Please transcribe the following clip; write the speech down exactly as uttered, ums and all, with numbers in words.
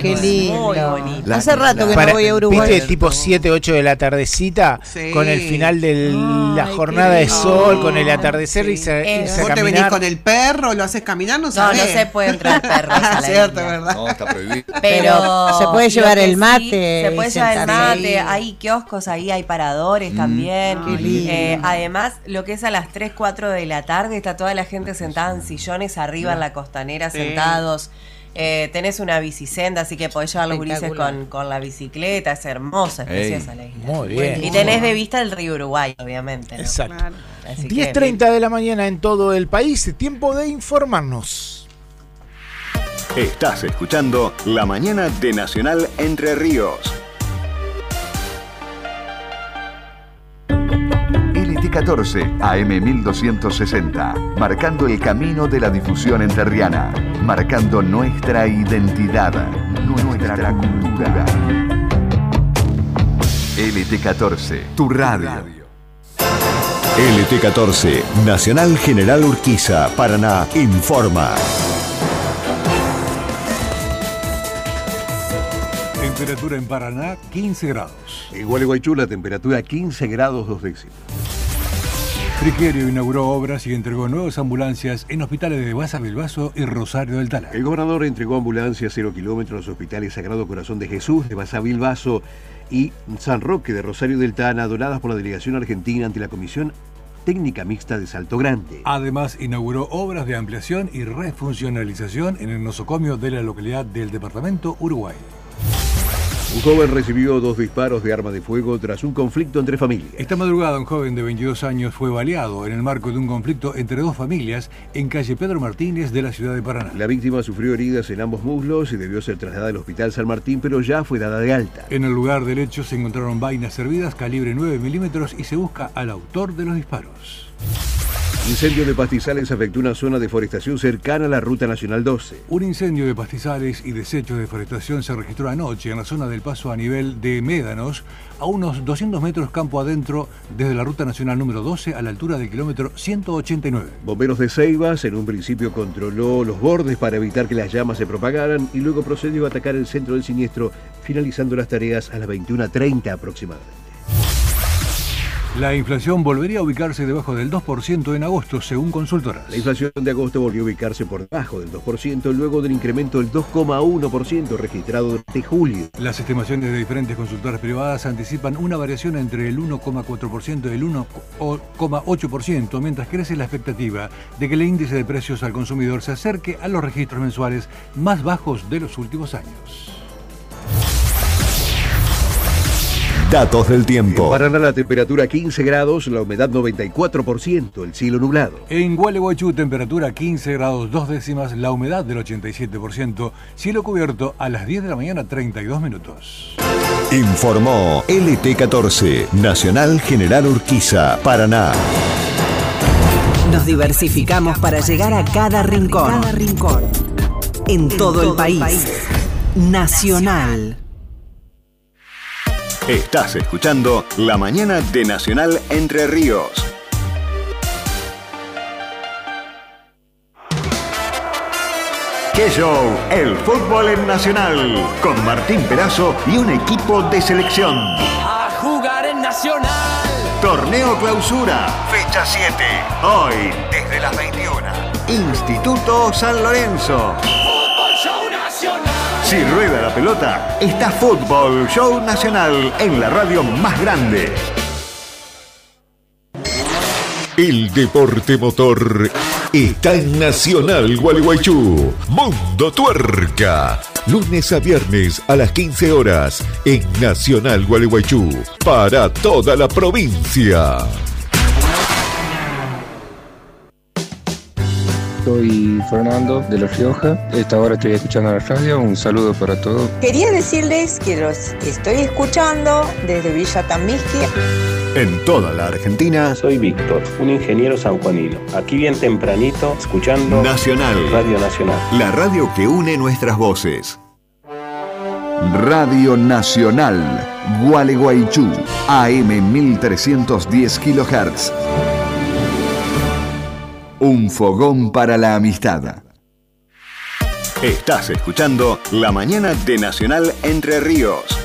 Qué lindo. Muy bonito. La, Hace rato que para, no voy a Uruguay. ¿Viste tipo siete, ocho de la tardecita? Sí. Con el final de la jornada de sol, oh, con el atardecer sí. y se, eh, irse a ¿Vos caminar? te venís con el perro, lo haces caminar? No, no, no se puede entrar perros a la cierto, isla. ¿verdad? No, está prohibido. Pero, Pero se puede llevar el mate. Sí, se puede llevar el mate, hay kioscos ahí, hay paradores mm. también. Qué lindo. Eh, además, lo que es a las tres, cuatro de la tarde, está toda la gente sentada en sillones arriba en la costanera, sí. sentados. Eh, tenés una bicisenda, así que podés llevar los gurises con, con la bicicleta. Es hermosa, es preciosa la isla. Muy bien. Y tenés de vista el río Uruguay, obviamente, ¿no? Exacto. Claro. diez treinta de la mañana en todo el país. Tiempo de informarnos. Estás escuchando La Mañana de Nacional Entre Ríos. L T catorce A M mil doscientos sesenta, marcando el camino de la difusión entrerriana, marcando nuestra identidad, nuestra cultura. L T catorce, tu radio. L T catorce, Nacional General Urquiza, Paraná, informa. Temperatura en Paraná, quince grados. En Gualeguaychú la temperatura quince grados dos décimas. Frigerio inauguró obras y entregó nuevas ambulancias en hospitales de Baza Bilbaso y Rosario del Tala. El gobernador entregó ambulancias cero kilómetros a los hospitales Sagrado Corazón de Jesús de Baza Bilbaso y San Roque de Rosario del Tana, donadas por la delegación argentina ante la Comisión Técnica Mixta de Salto Grande. Además, inauguró obras de ampliación y refuncionalización en el nosocomio de la localidad del departamento Uruguay. Un joven recibió dos disparos de arma de fuego tras un conflicto entre familias. Esta madrugada un joven de veintidós años fue baleado en el marco de un conflicto entre dos familias en calle Pedro Martínez de la ciudad de Paraná. La víctima sufrió heridas en ambos muslos y debió ser trasladada al Hospital San Martín, pero ya fue dada de alta. En el lugar del hecho se encontraron vainas servidas calibre nueve milímetros y se busca al autor de los disparos. Incendio de pastizales afectó una zona de forestación cercana a la Ruta Nacional doce. Un incendio de pastizales y desechos de forestación se registró anoche en la zona del paso a nivel de Médanos, a unos doscientos metros campo adentro desde la Ruta Nacional número doce a la altura del kilómetro ciento ochenta y nueve. Bomberos de Ceibas en un principio controló los bordes para evitar que las llamas se propagaran y luego procedió a atacar el centro del siniestro, finalizando las tareas a las veintiuna treinta aproximadamente. La inflación volvería a ubicarse debajo del dos por ciento en agosto, según consultoras. La inflación de agosto volvió a ubicarse por debajo del dos por ciento luego del incremento del dos coma uno por ciento registrado durante julio. Las estimaciones de diferentes consultoras privadas anticipan una variación entre el uno coma cuatro por ciento y el uno coma ocho por ciento, mientras crece la expectativa de que el índice de precios al consumidor se acerque a los registros mensuales más bajos de los últimos años. Datos del tiempo. En Paraná la temperatura quince grados, la humedad noventa y cuatro por ciento, el cielo nublado. En Gualeguaychú temperatura quince grados dos décimas, la humedad del ochenta y siete por ciento, cielo cubierto a las diez de la mañana treinta y dos minutos. Informó L T catorce, Nacional General Urquiza, Paraná. Nos diversificamos para llegar a cada rincón. Cada rincón. En todo el país. Nacional. Estás escuchando La Mañana de Nacional Entre Ríos. ¡Qué show! El fútbol en Nacional. Con Martín Perazo y un equipo de selección. A jugar en Nacional. Torneo Clausura. Fecha siete. Hoy, desde las veintiuna. Instituto San Lorenzo. Fútbol Show Nacional. Si rueda la pelota, está Fútbol Show Nacional en la radio más grande. El deporte motor está en Nacional Gualeguaychú. Mundo Tuerca. Lunes a viernes a las quince horas en Nacional Gualeguaychú. Para toda la provincia. Soy Fernando de La Rioja. Esta hora estoy escuchando la radio. Un saludo para todos. Quería decirles que los estoy escuchando desde Villa Tamisqui. En toda la Argentina. Soy Víctor, un ingeniero sanjuanino. Aquí bien tempranito, escuchando Nacional. Radio Nacional. La radio que une nuestras voces. Radio Nacional, Gualeguaychú, A M mil trescientos diez kilohertz. Un fogón para la amistad. Estás escuchando La Mañana de Nacional Entre Ríos.